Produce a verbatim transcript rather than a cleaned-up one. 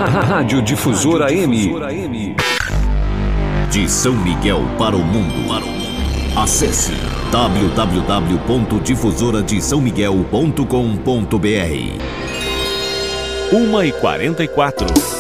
Rádio Difusora M. De São Miguel para o mundo. Acesse w w w ponto difusora de são miguel ponto com ponto b r. uma e quarenta e quatro.